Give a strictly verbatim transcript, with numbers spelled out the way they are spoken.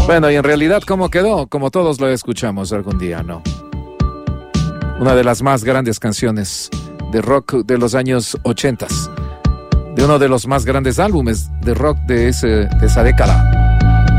Bueno, y en realidad, ¿cómo quedó? Como todos lo escuchamos algún día, ¿no? Una de las más grandes canciones de rock de los años ochentas, de uno de los más grandes álbumes de rock de, ese, de esa década.